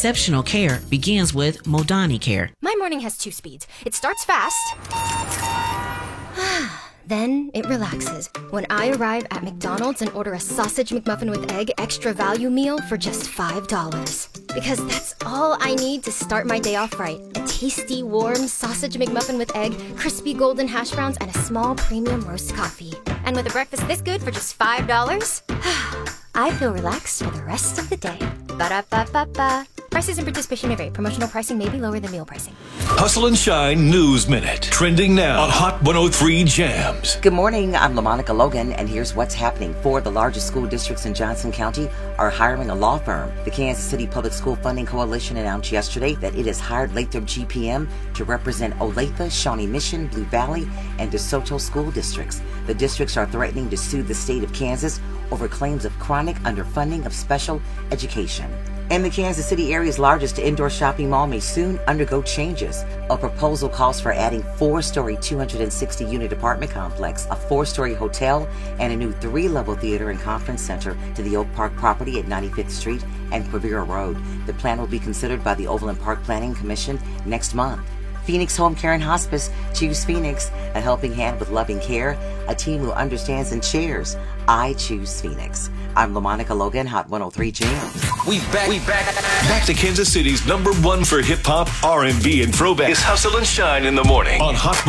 exceptional care begins with Modani Care. My morning has 2 speeds. It starts fast, then it relaxes when I arrive at McDonald's and order a sausage McMuffin with egg extra value meal for just $5. Because that's all I need to start my day off right. A tasty, warm sausage McMuffin with egg, crispy golden hash browns, and a small premium roast coffee. And with a breakfast this good for just $5, I feel relaxed for the rest of the day. Ba-da-ba-ba-ba. Prices and participation may vary. Promotional pricing may be lower than meal pricing. Hustle and Shine News Minute. Trending now on Hot 103 Jams. Good morning. I'm LaMonica Logan, and here's what's happening. 4 of the largest school districts in Johnson County are hiring a law firm. The Kansas City Public School Funding Coalition announced yesterday that it has hired Lathrop GPM to represent Olathe, Shawnee Mission, Blue Valley, and DeSoto school districts. The districts are threatening to sue the state of Kansas over claims of chronic underfunding of special education. And the Kansas City area's largest indoor shopping mall may soon undergo changes. A proposal calls for adding 4-story 260-unit apartment complex, a 4-story hotel, and a new 3-level theater and conference center to the Oak Park property at 95th Street and Quivira Road. The plan will be considered by the Overland Park Planning Commission next month. Phoenix Home Care and Hospice. Choose Phoenix, a helping hand with loving care, a team who understands and shares. I choose Phoenix. I'm LaMonica Logan, Hot 103 Jams. We back. Back to Kansas City's #1 for hip hop, R&B, and throwback is Hustle and Shine in the morning on Hot